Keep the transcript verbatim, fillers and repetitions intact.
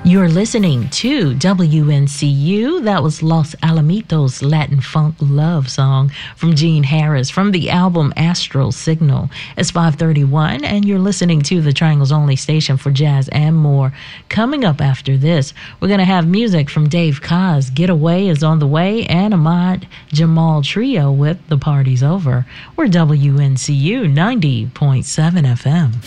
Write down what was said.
You're listening to W N C U. That was Los Alamitos Latin Funk Love Song from Gene Harris from the album Astral Signal. It's five thirty-one, and you're listening to the Triangle's only station for jazz and more. Coming up after this, we're going to have music from Dave Koz. Getaway is on the way, and Ahmad Jamal Trio with The Party's Over. We're W N C U ninety point seven F M.